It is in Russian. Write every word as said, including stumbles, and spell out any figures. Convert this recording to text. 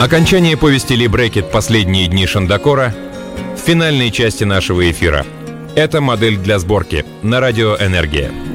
Окончание повести Ли Брекет «Последние дни Шандакора» в финальной части нашего эфира. Это модель для сборки на радио «Энергия».